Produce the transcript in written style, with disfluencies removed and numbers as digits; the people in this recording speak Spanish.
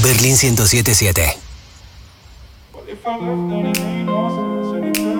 Berlín 107.7. If I left, then it ain't lost.